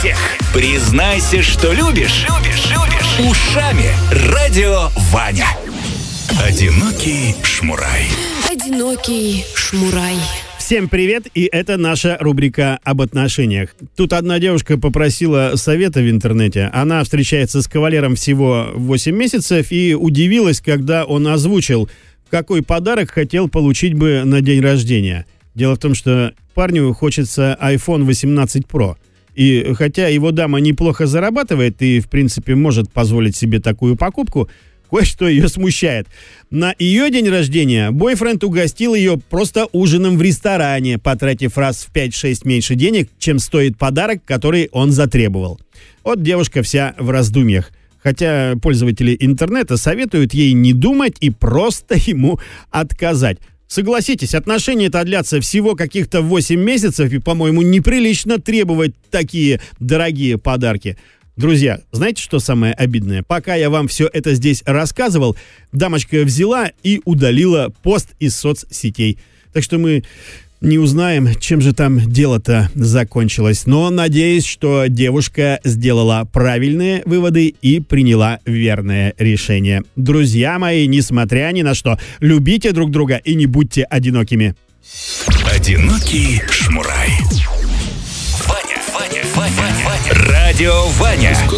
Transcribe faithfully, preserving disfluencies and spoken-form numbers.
всех. Признайся, что любишь. Любишь, любишь. Ушами Радио Ваня. Одинокий шмурай. Одинокий шмурай. Всем привет, и это наша рубрика об отношениях. Тут одна девушка попросила совета в интернете. Она встречается с кавалером всего восемь месяцев и удивилась, когда он озвучил, какой подарок хотел получить бы на день рождения. Дело в том, что парню хочется айфон восемнадцать про. И хотя его дама неплохо зарабатывает и, в принципе, может позволить себе такую покупку, кое-что ее смущает. На ее день рождения бойфренд угостил ее просто ужином в ресторане, потратив раз в пять-шесть меньше денег, чем стоит подарок, который он затребовал. Вот девушка вся в раздумьях. Хотя пользователи интернета советуют ей не думать и просто ему отказать. Согласитесь, отношения-то длятся всего каких-то восемь месяцев, и, по-моему, неприлично требовать такие дорогие подарки. Друзья, знаете, что самое обидное? Пока я вам все это здесь рассказывал, дамочка взяла и удалила пост из соцсетей. Так что мы не узнаем, чем же там дело-то закончилось. Но надеюсь, что девушка сделала правильные выводы и приняла верное решение. Друзья мои, несмотря ни на что, любите друг друга и не будьте одинокими. Одинокий шмурай. Ваня, Ваня, Ваня, Ваня. Радио Ваня.